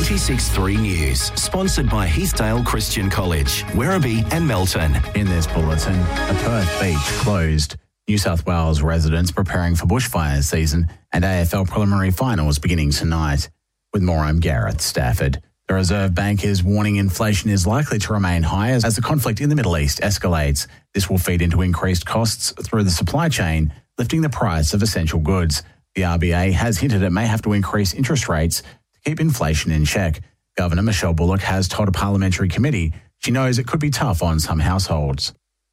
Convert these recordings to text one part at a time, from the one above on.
96.3 News, sponsored by Heathdale Christian College, Werribee and Melton. In this bulletin, a Perth beach closed. New South Wales residents preparing for bushfire season and AFL preliminary finals beginning tonight. With more, I'm Gareth Stafford. The Reserve Bank is warning inflation is likely to remain high as the conflict in the Middle East escalates. This will feed into increased costs through the supply chain, lifting the price of essential goods. The RBA has hinted it may have to increase interest rates to keep inflation in check. Governor Michelle Bullock has told a parliamentary committee she knows it could be tough on some households.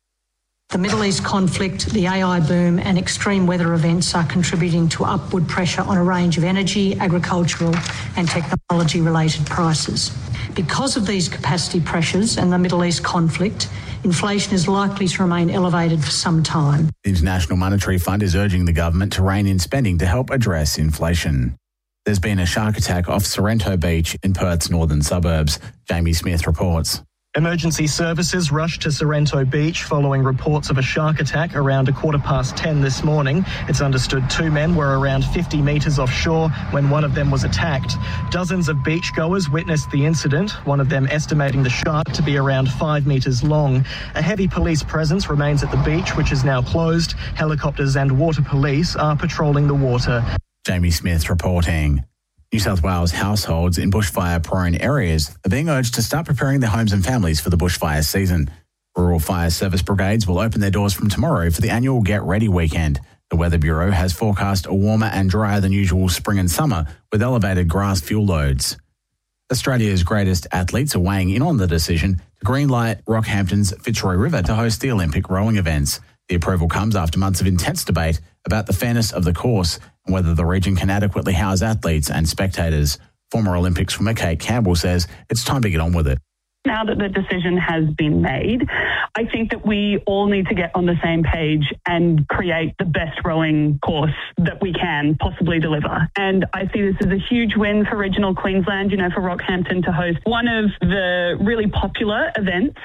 The Middle East conflict, the AI boom and extreme weather events are contributing to upward pressure on a range of energy, agricultural and technology-related prices. Because of these capacity pressures and the Middle East conflict, inflation is likely to remain elevated for some time. The International Monetary Fund is urging the government to rein in spending to help address inflation. There's been a shark attack off Sorrento Beach in Perth's northern suburbs. Jamie Smith reports. Emergency services rushed to Sorrento Beach following reports of a shark attack around 10:15 this morning. It's understood 2 men were around 50 metres offshore when one of them was attacked. Dozens of beachgoers witnessed the incident, one of them estimating the shark to be around 5 metres long. A heavy police presence remains at the beach, which is now closed. Helicopters and water police are patrolling the water. Jamie Smith reporting. New South Wales households in bushfire-prone areas are being urged to start preparing their homes and families for the bushfire season. Rural fire service brigades will open their doors from tomorrow for the annual Get Ready weekend. The Weather Bureau has forecast a warmer and drier than usual spring and summer with elevated grass fuel loads. Australia's greatest athletes are weighing in on the decision to greenlight Rockhampton's Fitzroy River to host the Olympic rowing events. The approval comes after months of intense debate about the fairness of the course and whether the region can adequately house athletes and spectators. Former Olympic swimmer Kate Campbell says it's time to get on with it. Now that the decision has been made, I think that we all need to get on the same page and create the best rowing course that we can possibly deliver. And I see this as a huge win for regional Queensland, for Rockhampton to host one of the really popular events.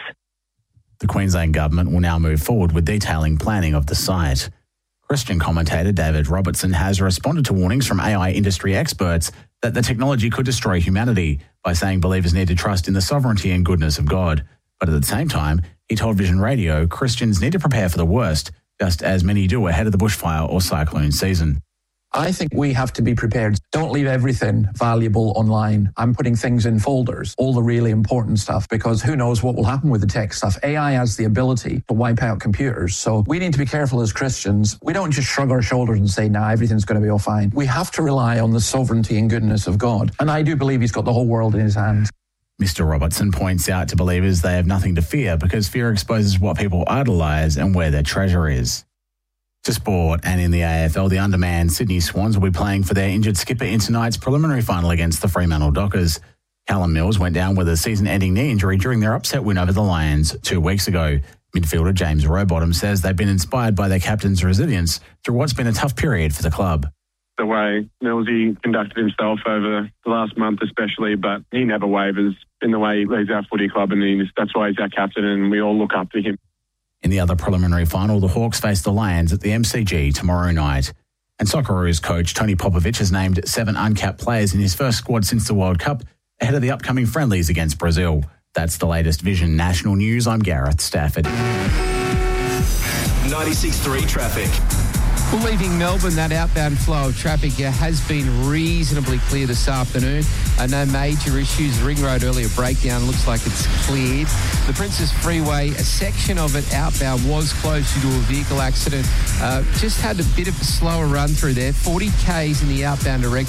The Queensland government will now move forward with detailing planning of the site. Christian commentator David Robertson has responded to warnings from AI industry experts that the technology could destroy humanity by saying believers need to trust in the sovereignty and goodness of God. But at the same time, he told Vision Radio Christians need to prepare for the worst, just as many do ahead of the bushfire or cyclone season. I think we have to be prepared. Don't leave everything valuable online. I'm putting things in folders, all the really important stuff, because who knows what will happen with the tech stuff. AI has the ability to wipe out computers. So we need to be careful as Christians. We don't just shrug our shoulders and say, everything's going to be all fine. We have to rely on the sovereignty and goodness of God. And I do believe he's got the whole world in his hands. Mr. Robertson points out to believers they have nothing to fear because fear exposes what people idolise and where their treasure is. To sport, and in the AFL, the undermanned Sydney Swans will be playing for their injured skipper in tonight's preliminary final against the Fremantle Dockers. Callum Mills went down with a season-ending knee injury during their upset win over the Lions 2 weeks ago. Midfielder James Rowbottom says they've been inspired by their captain's resilience through what's been a tough period for the club. The way Millsy conducted himself over the last month especially, but he never wavers in the way he leads our footy club, and that's why he's our captain and we all look up to him. In the other preliminary final, the Hawks face the Lions at the MCG tomorrow night. And Socceroos coach Tony Popovic has named 7 uncapped players in his first squad since the World Cup ahead of the upcoming friendlies against Brazil. That's the latest Vision National News. I'm Gareth Stafford. 96.3 traffic. Well, leaving Melbourne, that outbound flow of traffic has been reasonably clear this afternoon. No major issues. The Ring Road earlier breakdown looks like it's cleared. The Princess Freeway, a section of it outbound was closed due to a vehicle accident. Just had a bit of a slower run through there. 40 Ks in the outbound direction.